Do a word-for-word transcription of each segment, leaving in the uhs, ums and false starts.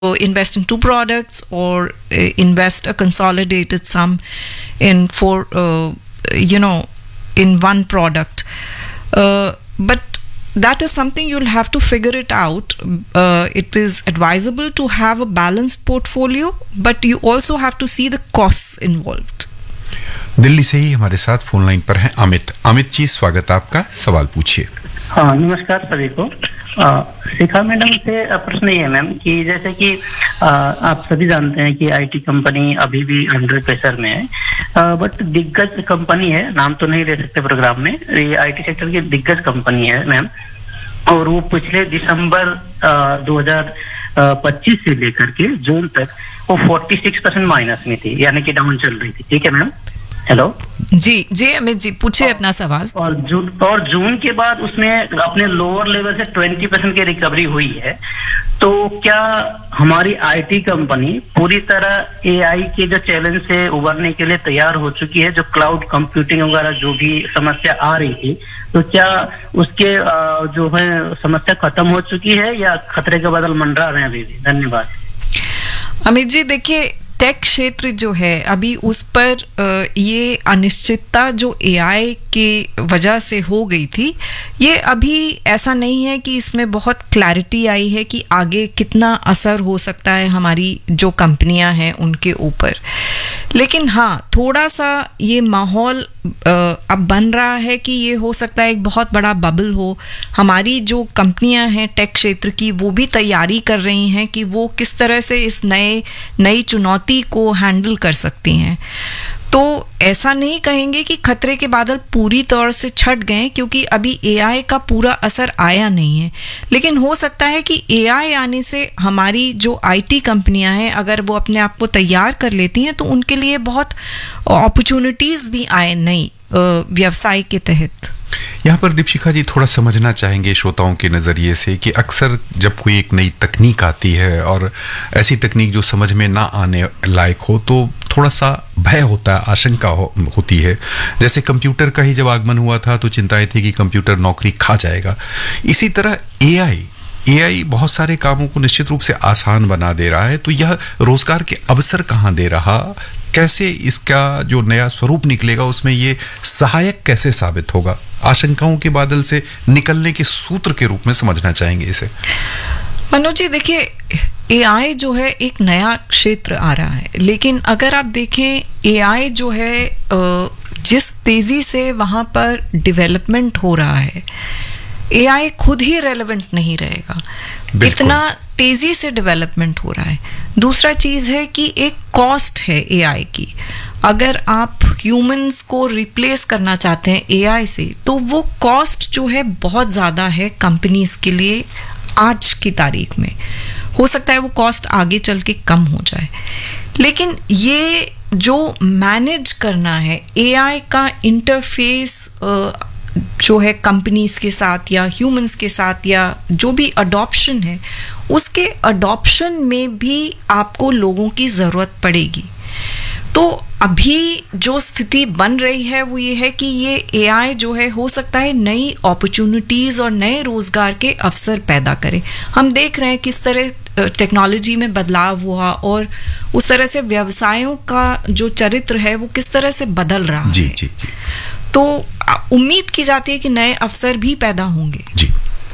invest in two products or uh, invest a consolidated sum in for uh, you know in one product, uh, but that is something you'll have to figure it out. Uh, it is advisable to have a balanced portfolio, but you also have to see the costs involved. Delhi से ही हमारे साथ phone line पर हैं अमित। अमित जी, स्वागत आपका, सवाल पूछिए। हाँ, नमस्कार सभी को। शिखा मैडम से प्रश्न ये है मैम कि जैसे कि आ, आप सभी जानते हैं कि आईटी कंपनी अभी भी अंडर प्रेशर में है, बट दिग्गज कंपनी है, नाम तो नहीं ले सकते प्रोग्राम में, ये आईटी सेक्टर की दिग्गज कंपनी है मैम, और वो पिछले दिसंबर दो हज़ार पच्चीस से लेकर के जून तक वो छियालीस परसेंट माइनस में थी, यानी कि डाउन चल रही थी। ठीक है मैम, हेलो जी जी अमित जी, पूछिए अपना सवाल। और जून और जून के बाद उसमें अपने लोअर लेवल से बीस परसेंट की रिकवरी हुई है, तो क्या हमारी आईटी कंपनी पूरी तरह एआई के जो चैलेंज से उबरने के लिए तैयार हो चुकी है? जो क्लाउड कंप्यूटिंग वगैरह जो भी समस्या आ रही थी, तो क्या उसके जो है समस्या खत्म हो चुकी है या खतरे के बादल मंडरा रहे हैं अभी भी? धन्यवाद। अमित जी, देखिए टेक क्षेत्र जो है अभी उस पर ये अनिश्चितता जो एआई के वजह से हो गई थी, ये अभी ऐसा नहीं है कि इसमें बहुत क्लैरिटी आई है कि आगे कितना असर हो सकता है हमारी जो कंपनियां हैं उनके ऊपर। लेकिन हाँ, थोड़ा सा ये माहौल अब बन रहा है कि ये हो सकता है एक बहुत बड़ा बबल हो। हमारी जो कंपनियां हैं टेक क्षेत्र की, वो भी तैयारी कर रही हैं कि वो किस तरह से इस नए नई चुनौती को हैंडल कर सकती हैं। तो ऐसा नहीं कहेंगे कि खतरे के बादल पूरी तौर से छट गए, क्योंकि अभी एआई का पूरा असर आया नहीं है। लेकिन हो सकता है कि एआई आने से हमारी जो आईटी कंपनियां हैं, अगर वो अपने आप को तैयार कर लेती हैं, तो उनके लिए बहुत अपॉर्चुनिटीज भी आए नई व्यवसाय के तहत। यहाँ पर दीपशिखा जी थोड़ा समझना चाहेंगे श्रोताओं के नज़रिए से कि अक्सर जब कोई एक नई तकनीक आती है और ऐसी तकनीक जो समझ में ना आने लायक हो, तो थोड़ा सा भय होता है, आशंका हो, होती है। जैसे कंप्यूटर का ही जब आगमन हुआ था तो चिंताएं थी कि कंप्यूटर नौकरी खा जाएगा। इसी तरह एआई एआई बहुत सारे कामों को निश्चित रूप से आसान बना दे रहा है, तो यह रोजगार के अवसर कहाँ दे रहा, कैसे इसका जो नया स्वरूप निकलेगा उसमें ये सहायक कैसे साबित होगा? आशंकाओं के बादल से निकलने के सूत्र के रूप में समझना चाहेंगे इसे। मनोज जी, देखिए एआई जो है एक नया क्षेत्र आ रहा है, लेकिन अगर आप देखें एआई जो है जिस तेजी से वहाँ पर डेवलपमेंट हो रहा है, एआई खुद ही रेलेवेंट नहीं रहेगा, इतना तेजी से डेवलपमेंट हो रहा है। दूसरा चीज है कि एक कॉस्ट है एआई की। अगर आप ह्यूमंस को रिप्लेस करना चाहते हैं एआई से, तो वो कॉस्ट जो है बहुत ज़्यादा है कंपनीज के लिए आज की तारीख में। हो सकता है वो कॉस्ट आगे चल के कम हो जाए, लेकिन ये जो मैनेज करना है एआई का इंटरफेस जो है कंपनीज के साथ या ह्यूमंस के साथ, या जो भी अडॉप्शन है, उसके अडॉप्शन में भी आपको लोगों की ज़रूरत पड़ेगी। तो अभी जो स्थिति बन रही है वो ये है कि ये एआई जो है हो सकता है नई अपॉर्चुनिटीज और नए रोजगार के अवसर पैदा करे। हम देख रहे हैं किस तरह टेक्नोलॉजी में बदलाव हुआ और उस तरह से व्यवसायों का जो चरित्र है वो किस तरह से बदल रहा जी, है। जी, जी। तो उम्मीद की जाती है कि नए अवसर भी पैदा होंगे। जी।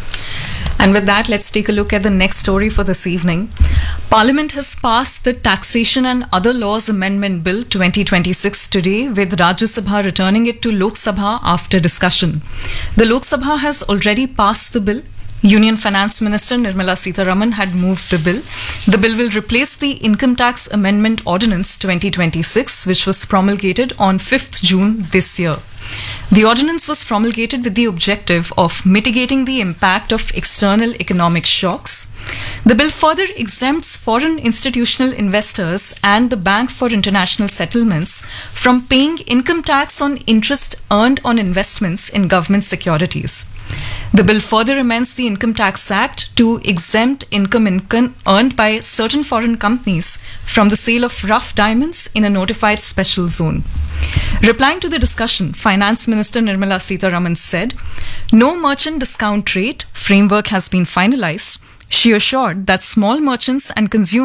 And with that, let's take a look at the next story for this evening. Parliament has passed the Taxation and Other Laws Amendment Bill twenty twenty-six today, with Rajya Sabha returning it to Lok Sabha after discussion. The Lok Sabha has already passed the bill. Union Finance Minister Nirmala Sitharaman had moved the bill. The bill will replace the Income Tax Amendment Ordinance twenty twenty-six, which was promulgated on fifth June this year. The ordinance was promulgated with the objective of mitigating the impact of external economic shocks. The bill further exempts foreign institutional investors and the Bank for International Settlements from paying income tax on interest earned on investments in government securities. The bill further amends the Income Tax Act to exempt income income earned by certain foreign companies from the sale of rough diamonds in a notified special zone. Replying to the discussion, Finance Minister Nirmala Sitharaman said, "No merchant discount rate framework has been finalized. She assured that small merchants and consumers